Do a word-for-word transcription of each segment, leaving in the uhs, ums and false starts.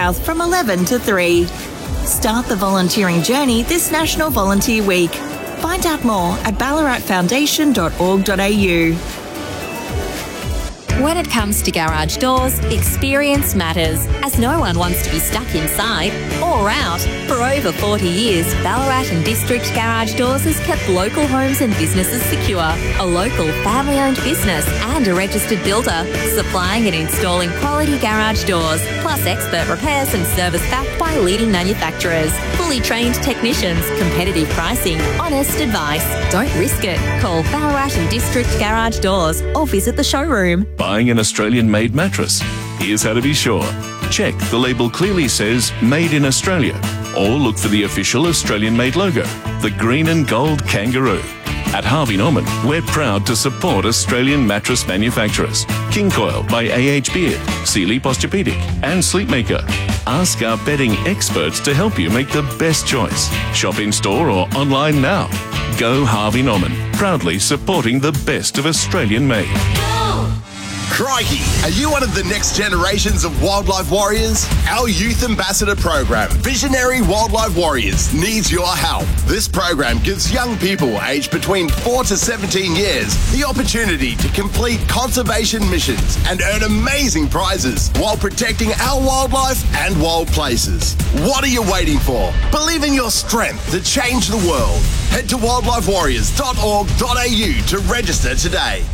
South from eleven to three. Start the volunteering journey this National Volunteer Week. Find out more at ballarat foundation dot org dot a u. When it comes to garage doors, experience matters, as no one wants to be stuck inside or out. For over forty years, Ballarat and District Garage Doors has kept local homes and businesses secure. A local family-owned business and a registered builder, supplying and installing quality garage doors, plus expert repairs and service backed by leading manufacturers. Fully trained technicians, competitive pricing, honest advice. Don't risk it. Call Ballarat and District Garage Doors or visit the showroom. Buying an Australian-made mattress? Here's how to be sure. Check the label clearly says Made in Australia, or look for the official Australian-made logo, the green and gold kangaroo. At Harvey Norman, we're proud to support Australian mattress manufacturers. King Coil by A H Beard, Sealy Posturepedic and Sleepmaker. Ask our bedding experts to help you make the best choice. Shop in-store or online now. Go Harvey Norman, proudly supporting the best of Australian-made. Crikey! Are you one of the next generations of wildlife warriors? Our Youth Ambassador program, Visionary Wildlife Warriors, needs your help. This program gives young people aged between four to seventeen years the opportunity to complete conservation missions and earn amazing prizes while protecting our wildlife and wild places. What are you waiting for? Believe in your strength to change the world. Head to wildlife warriors dot org dot a u to register today.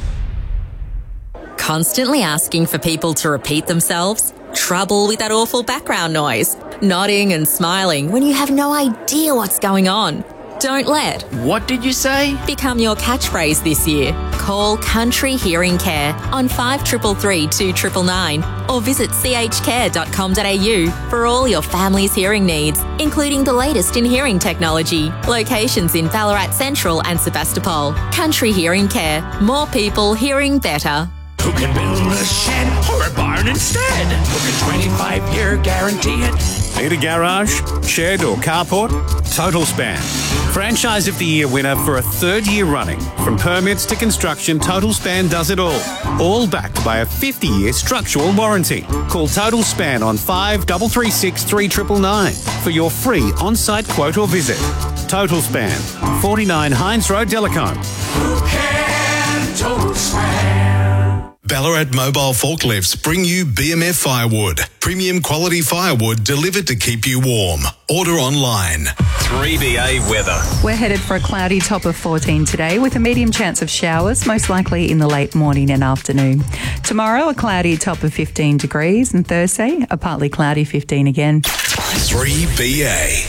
Constantly asking for people to repeat themselves? Trouble with that awful background noise? Nodding and smiling when you have no idea what's going on? Don't let What did you say? become your catchphrase this year. Call Country Hearing Care on five three three, two nine nine or visit c h care dot com dot a u for all your family's hearing needs, including the latest in hearing technology. Locations in Ballarat Central and Sebastopol. Country Hearing Care. More people hearing better. Who can build a shed or a barn instead? Who can twenty-five year guarantee it? Need a garage, shed or carport? Total Span. Franchise of the Year winner for a third year running. From permits to construction, Total Span does it all. All backed by a fifty year structural warranty. Call Total Span on five three three six, three nine nine nine for your free on-site quote or visit. Total Span, forty-nine Hines Road, Delacombe. Who can Total Span? Ballarat Mobile Forklifts bring you B M F Firewood. Premium quality firewood delivered to keep you warm. Order online. three B A weather. We're headed for a cloudy top of fourteen today with a medium chance of showers, most likely in the late morning and afternoon. Tomorrow, a cloudy top of fifteen degrees, and Thursday, a partly cloudy fifteen again. three B A.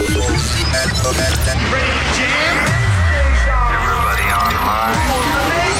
Everybody online.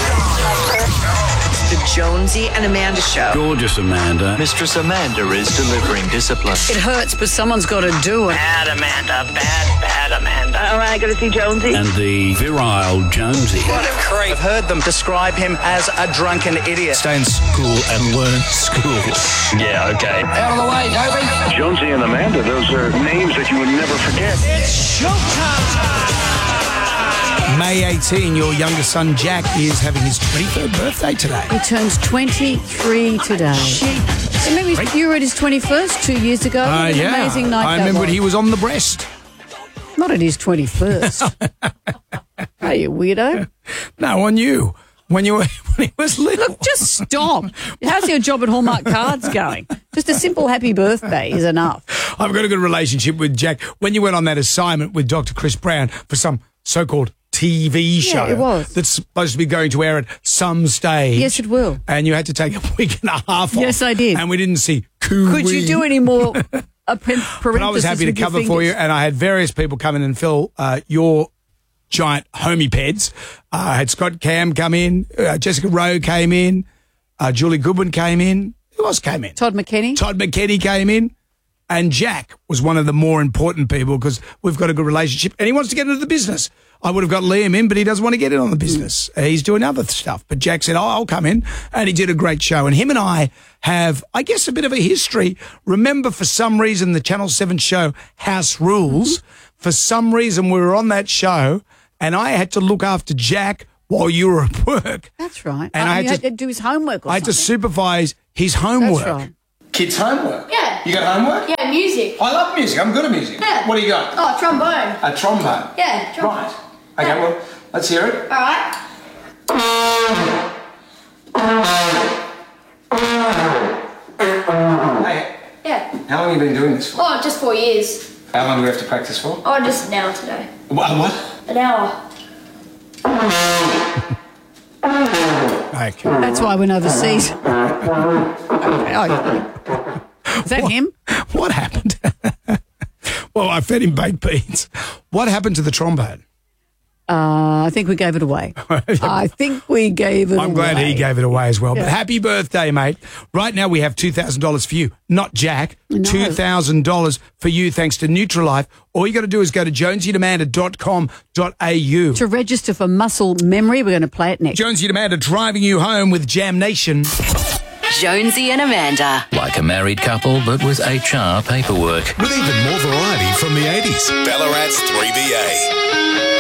The Jonesy and Amanda Show. Gorgeous Amanda. Mistress Amanda is delivering discipline. It hurts, but someone's got to do it. Bad Amanda, bad, bad Amanda. All right, got to see Jonesy. And the virile Jonesy. What a creep. I've heard them describe him as a drunken idiot. Stay in school and learn school. Yeah, okay. Out of the way, Toby. Jonesy and Amanda, those are names that you would never forget. It's showtime. May eighteenth, your younger son Jack is having his twenty-third birthday today. He turns twenty-three today. Remember, you were at his twenty-first two years ago. Uh, What an yeah, amazing night I that remember was. when he was on the breast. Not at his twenty-first. Are you weirdo? No, on you. When you were when he was little. Look, just stop. How's your job at Hallmark Cards going? Just a simple happy birthday is enough. I've got a good relationship with Jack. When you went on that assignment with Doctor Chris Brown for some so-called T V show Yeah, it was. that's supposed to be going to air at some stage. Yes, it will. And you had to take a week and a half off. Yes, I did. And we didn't see Coo Could you do any more a pen- But I was happy to with your cover for you, fingers? and I had various people come in and fill uh, your giant homie peds. Uh, I had Scott Cam come in, uh, Jessica Rowe came in, uh, Julie Goodwin came in. Who else came in? Todd McKenney. Todd McKenney came in. And Jack was one of the more important people because we've got a good relationship and he wants to get into the business. I would have got Liam in, but he doesn't want to get in on the business. Uh, he's doing other stuff. But Jack said, oh, I'll come in. And he did a great show. And him and I have, I guess, a bit of a history. Remember, for some reason, the Channel seven show House Rules, for some reason, we were on that show and I had to look after Jack while you were at work. That's right. And Oh, I had you to, had to do his homework or I had to something. supervise his homework. That's right. Kids' homework? Yeah. You got homework? Yeah, music. I love music. I'm good at music. Yeah. What do you got? Oh, trombone. A trombone. Yeah, trombone. Right. Okay, well, let's hear it. All right. Hey, Yeah. how long have you been doing this for? Oh, just four years. How long do we have to practice for? Oh, just an hour today. What? what? An hour. Okay. That's why I went overseas. Oh. Is that what, him? What happened? Well, I fed him baked beans. What happened to the trombone? Uh, I think we gave it away. I think we gave it away. I'm glad he gave it away as well. Yeah. But happy birthday, mate. Right now we have two thousand dollars for you, not Jack. No. two thousand dollars for you thanks to Nutrilife. All you got to do is go to jonesy and amanda dot com dot a u. To register for Muscle Memory, we're going to play it next. Jonesy and Amanda driving you home with Jam Nation. Jonesy and Amanda. Like a married couple, but with H R paperwork. With even more variety from the eighties. Ballarat's three B A.